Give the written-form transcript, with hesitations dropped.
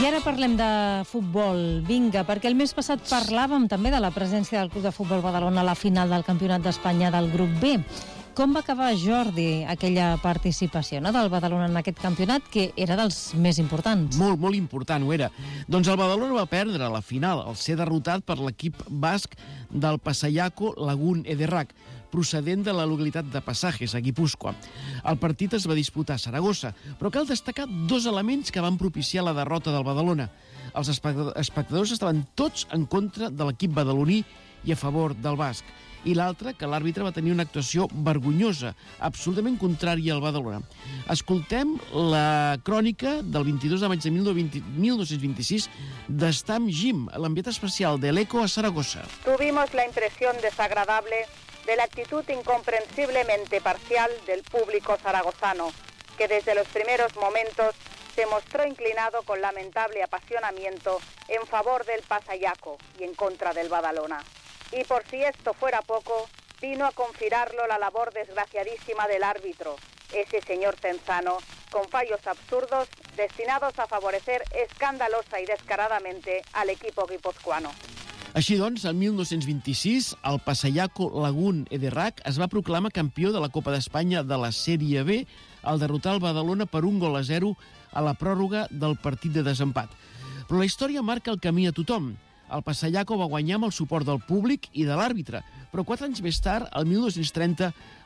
ara parlem de futbol. Vinga, perquè el mes passat parlàvem també de la presència del Club de Futbol Badalona a la final del Campionat d'Espanya del grup B. Com va acabar, Jordi, aquella participació del Badalona en aquest campionat, que era dels més importants? Molt, molt important, ho era. Doncs el Badalona va perdre la final al ser derrotat per l'equip basc del Pasaiako Lagun Ederrak, procedent de la localitat de Pasajes, a Guipúscoa. El partit es va disputar a Saragossa, però cal destacar dos elements que van propiciar la derrota del Badalona. Els espectadors estaven tots en contra de l'equip badaloní i a favor del basc. I l'altre, que l'àrbitre va tenir una actuació vergonyosa, absolutament contrària al Badalona. Escoltem la crònica del 22 de maig de 1926 d'Estam Jim, l'enviat especial de l'ECO a Saragossa. Tuvimos la impresión desagradable de la actitud incomprensiblemente parcial del público zaragozano, que desde los primeros momentos se mostró inclinado con lamentable apasionamiento en favor del Pasaiako y en contra del Badalona. Y por si esto fuera poco, vino a confirmarlo la labor desgraciadísima del árbitro, ese señor Tenzano, con fallos absurdos destinados a favorecer escandalosa y descaradamente al equipo guipuzcoano. Així doncs, el 1926, el Pasaiako Lagun Ederrak es va proclamar campió de la Copa d'Espanya de la Sèrie B al derrotar el Badalona per 1-0 a la pròrroga del partit de desempat. Però la història marca el camí a tothom. El Pasaiako va guanyar amb el suport del públic i de l'àrbitre, però 4 anys més tard, el 1930,